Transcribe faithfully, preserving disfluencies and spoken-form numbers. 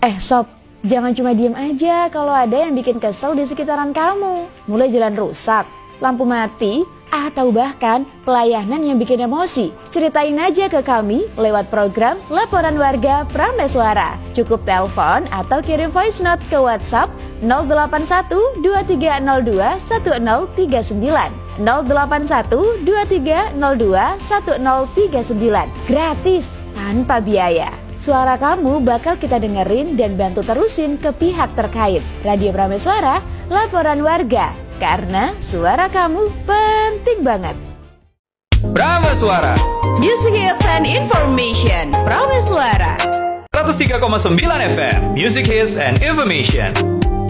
Eh sob, jangan cuma diem aja kalau ada yang bikin kesel di sekitaran kamu. Mulai jalan rusak, lampu mati, atau bahkan pelayanan yang bikin emosi. Ceritain aja ke kami lewat program Laporan Warga Prameswara. Cukup telepon atau kirim voice note ke WhatsApp nol delapan satu dua tiga nol dua satu nol tiga sembilan nol delapan satu dua tiga nol dua satu nol tiga sembilan. Gratis, tanpa biaya. Suara kamu bakal kita dengerin dan bantu terusin ke pihak terkait. Radio Prameswara, Laporan Warga. Karena suara kamu penting banget. Prameswara, Music Hits and Information. Prameswara seratus tiga koma sembilan F M, Music Hits and Information.